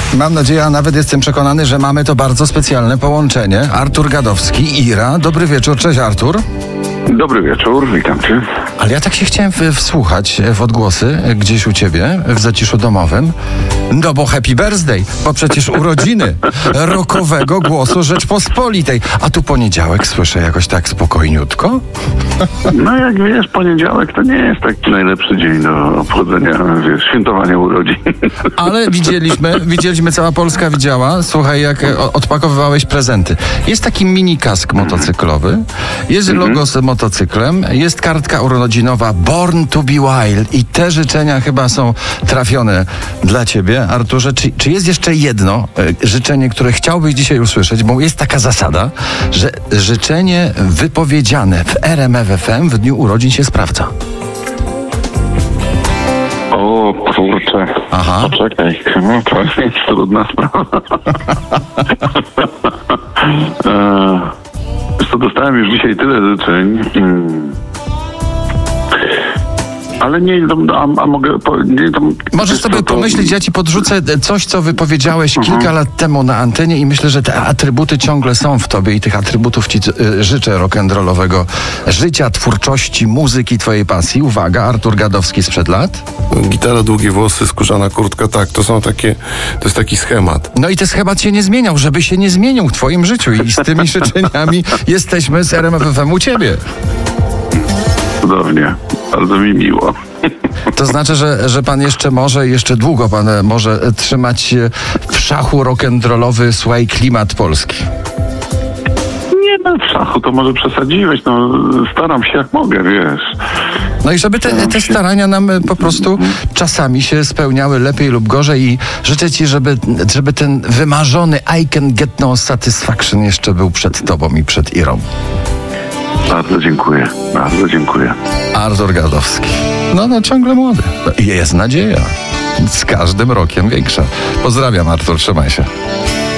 Mam nadzieję, a nawet jestem przekonany, że mamy to bardzo specjalne połączenie. Artur Gadowski, Ira. Dobry wieczór, cześć Artur. Dobry wieczór, witam cię. Ale ja tak się chciałem wsłuchać w odgłosy gdzieś u ciebie, w zaciszu domowym. No bo happy birthday, bo przecież urodziny rockowego głosu Rzeczpospolitej. A tu poniedziałek słyszę jakoś tak spokojniutko. No jak wiesz, poniedziałek to nie jest taki najlepszy dzień do obchodzenia, świętowania urodzin. Ale widzieliśmy, cała Polska widziała, słuchaj, jak odpakowywałeś prezenty. Jest taki mini kask motocyklowy, jest logo z motocyklem, jest kartka urodzinowa Born to be Wild i te życzenia chyba są trafione dla ciebie, Arturze. Czy jest jeszcze jedno życzenie, które chciałbyś dzisiaj usłyszeć, bo jest taka zasada, że życzenie wypowiedziane w RMF FM w dniu urodzin się sprawdza. O kurczę, Aha. Poczekaj, no, to jest trudna sprawa. Wiesz co, dostałem już dzisiaj tyle życzeń. Ale nie, a mogę... Możesz sobie pomyśleć, ja ci podrzucę coś, co wypowiedziałeś kilka lat temu na antenie i myślę, że te atrybuty ciągle są w tobie i tych atrybutów ci życzę rock'n'rollowego życia, twórczości, muzyki, twojej pasji. Uwaga, Artur Gadowski sprzed lat. Gitara, długie włosy, skórzana kurtka, tak, to jest taki schemat. No i ten schemat się nie zmieniał, żeby się nie zmienił w twoim życiu i z tymi życzeniami jesteśmy z RMF FM u ciebie. Cudownie, bardzo mi miło. To znaczy, że pan jeszcze długo pan może trzymać się w szachu rock'n'rollowy, słuchaj, klimat polski. Nie, no w szachu to może przesadziłeś, no staram się jak mogę, wiesz. No i żeby te starania nam po prostu czasami się spełniały lepiej lub gorzej i życzę ci, żeby ten wymarzony I can get no satisfaction jeszcze był przed tobą i przed Irą. Bardzo dziękuję, bardzo dziękuję. Artur Gadowski. No ciągle młody. Jest nadzieja. Z każdym rokiem większa. Pozdrawiam, Artur, trzymaj się.